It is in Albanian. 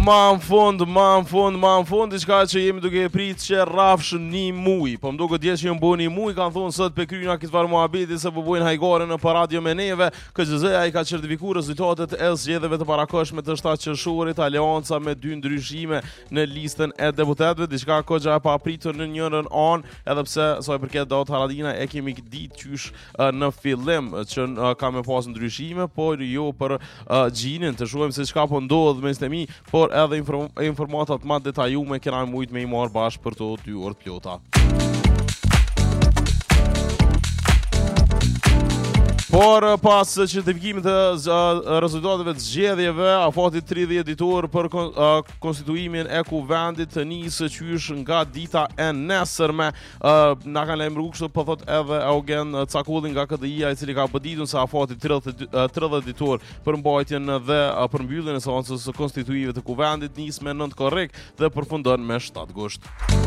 Ma në fund, diçka që jemi duke e prit që rrafshën një muj. Po më duket dje që jam bënë një muj, kanë thonë sot pe kryna këtë farë muhabeti se po bojnë hajgare në radio me neve. KXZ-ja i ka certifikuar rezultatet e zgjedhjeve të parakohshme të 7 qershorit, Aleanca me 2 ndryshime në listën e deputetëve, diçka goxha e papritur në njërin anë, edhe pse sa i përket Daut Haradina e kemi ditë qysh në fillim që ka me pas ndryshime, por jo për gjinin, të shohim se çka po ndodh mes temi, por edhe informatat më detajume kena mujt me i marrë bashkë për të 2 orë të plota. Por pas certifikimit të rezultateve të zgjedhjeve, afati 30 ditor për konstituimin e kuvendit të nisë qysh nga dita e nesërme. Na kanë lajmëruar kështu, po thot edhe Eugen Cakulli nga KDI-ja, i cili ka boditur se afati 30 ditor për mbajtjen dhe përmbylljen e seancës së konstituimit të kuvendit nis me 9 korrekt dhe përfundon me 7 gusht.